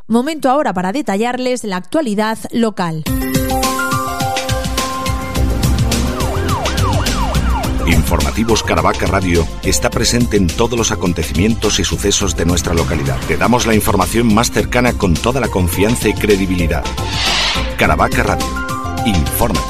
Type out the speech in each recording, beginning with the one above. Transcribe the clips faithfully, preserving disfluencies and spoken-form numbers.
Momento ahora para detallarles la actualidad local. Informativos Caravaca Radio está presente en todos los acontecimientos y sucesos de nuestra localidad. Te damos la información más cercana con toda la confianza y credibilidad. Caravaca Radio. Infórmate.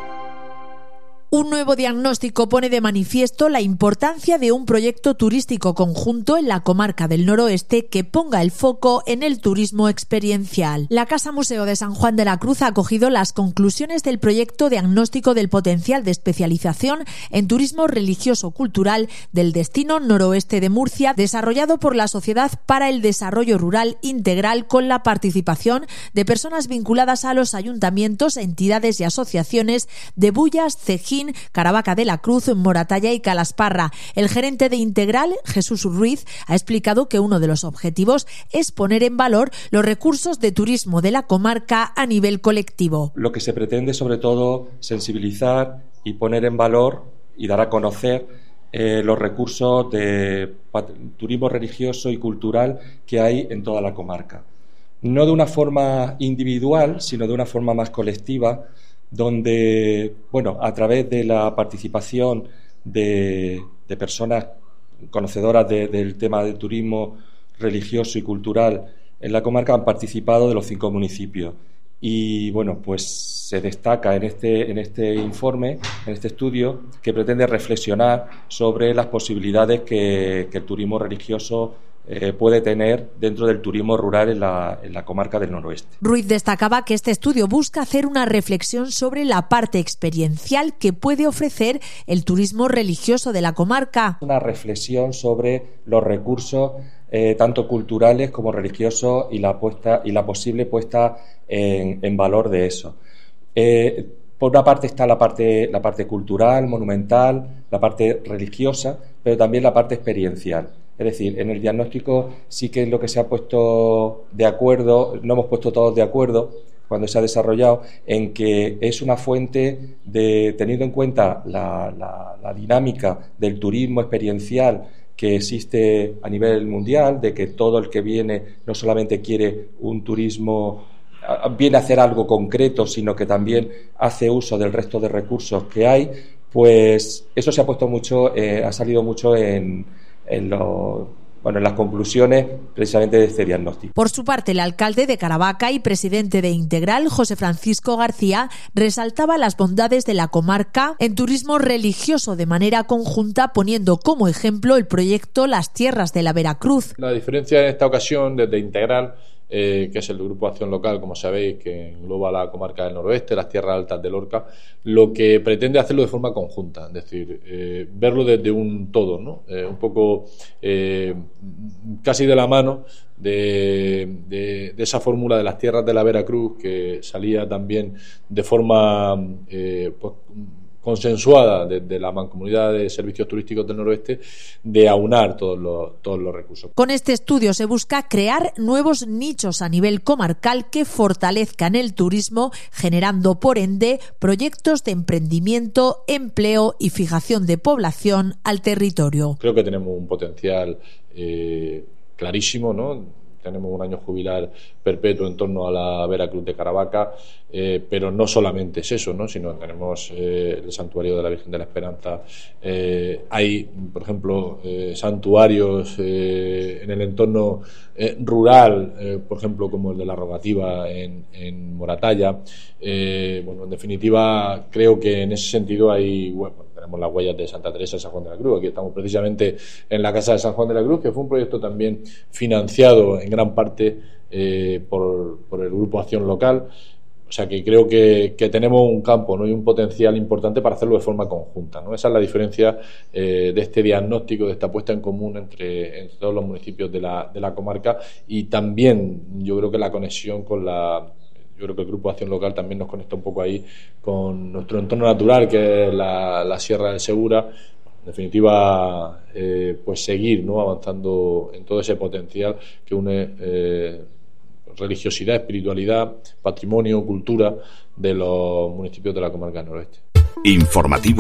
Un nuevo diagnóstico pone de manifiesto la importancia de un proyecto turístico conjunto en la comarca del Noroeste que ponga el foco en el turismo experiencial. La Casa Museo de San Juan de la Cruz ha acogido las conclusiones del proyecto Diagnóstico del Potencial de Especialización en Turismo Religioso-Cultural del Destino Noroeste de Murcia, desarrollado por la Sociedad para el Desarrollo Rural Integral con la participación de personas vinculadas a los ayuntamientos, entidades y asociaciones de Bullas, Cejín, Caravaca de la Cruz, Moratalla y Calasparra. El gerente de Integral, Jesús Ruiz, ha explicado que uno de los objetivos es poner en valor los recursos de turismo de la comarca a nivel colectivo. Lo que se pretende, sobre todo, sensibilizar y poner en valor y dar a conocer eh, los recursos de turismo religioso y cultural que hay en toda la comarca. No de una forma individual, sino de una forma más colectiva, donde, bueno, a través de la participación de, de personas conocedoras de, del tema del turismo religioso y cultural en la comarca han participado de los cinco municipios. Y bueno, pues se destaca en este, en este informe, en este estudio, que pretende reflexionar sobre las posibilidades que, que el turismo religioso Eh, puede tener dentro del turismo rural en la, en la comarca del Noroeste. Ruiz destacaba que este estudio busca hacer una reflexión sobre la parte experiencial que puede ofrecer el turismo religioso de la comarca. Una reflexión sobre los recursos eh, tanto culturales como religiosos y la, puesta, y la posible puesta en, en valor de eso. Eh, Por una parte está la parte, la parte cultural, monumental, la parte religiosa, pero también la parte experiencial. Es decir, en el diagnóstico sí que es lo que se ha puesto de acuerdo, no hemos puesto todos de acuerdo cuando se ha desarrollado, en que es una fuente de, teniendo en cuenta la, la, la dinámica del turismo experiencial que existe a nivel mundial, de que todo el que viene no solamente quiere un turismo, viene a hacer algo concreto, sino que también hace uso del resto de recursos que hay, pues eso se ha puesto mucho, eh, ha salido mucho en, en, lo, bueno, en las conclusiones precisamente de este diagnóstico. Por su parte, el alcalde de Caravaca y presidente de Integral, José Francisco García, resaltaba las bondades de la comarca en turismo religioso de manera conjunta, poniendo como ejemplo el proyecto Las Tierras de la Veracruz. La diferencia en esta ocasión desde Integral, Eh, que es el Grupo Acción Local, como sabéis, que engloba la comarca del Noroeste, las tierras altas de Lorca, lo que pretende hacerlo de forma conjunta, es decir, eh, verlo desde un todo, ¿no? Eh, un poco eh, casi de la mano de, de, de esa fórmula de las tierras de la Veracruz, que salía también de forma eh, pues, consensuada desde la Mancomunidad de Servicios Turísticos del Noroeste, de aunar todos los, todos los recursos. Con este estudio se busca crear nuevos nichos a nivel comarcal que fortalezcan el turismo, generando por ende proyectos de emprendimiento, empleo y fijación de población al territorio. Creo que tenemos un potencial eh, clarísimo, ¿no? Tenemos un año jubilar perpetuo en torno a la Veracruz de Caravaca, eh, pero no solamente es eso, ¿no? Sino tenemos eh, el santuario de la Virgen de la Esperanza, eh, hay, por ejemplo, eh, santuarios eh, en el entorno eh, rural, eh, por ejemplo, como el de la Rogativa en, en Moratalla. Eh, bueno, en definitiva, creo que en ese sentido hay, bueno, tenemos las huellas de Santa Teresa de San Juan de la Cruz. Aquí estamos precisamente en la Casa de San Juan de la Cruz, que fue un proyecto también financiado en gran parte eh, por, por el Grupo Acción Local. O sea que creo que, que tenemos un campo, ¿no? Y un potencial importante para hacerlo de forma conjunta, ¿no? Esa es la diferencia eh, de este diagnóstico, de esta puesta en común entre, entre todos los municipios de la, de la comarca, y también yo creo que la conexión con la... Yo creo que el Grupo Acción Local también nos conecta un poco ahí con nuestro entorno natural, que es la, la Sierra del Segura. En definitiva, eh, pues seguir, ¿no? Avanzando en todo ese potencial que une eh, religiosidad, espiritualidad, patrimonio, cultura de los municipios de la comarca del Noroeste. Informativo